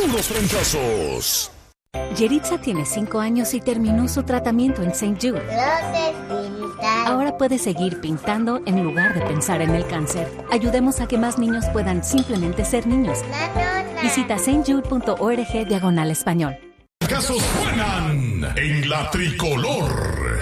puros trancazos. Yeritza tiene 5 años y terminó su tratamiento en St. Jude. Ahora puede seguir pintando en lugar de pensar en el cáncer. Ayudemos a que más niños puedan simplemente ser niños. Visita stjude.org/español. Casos suenan en la tricolor.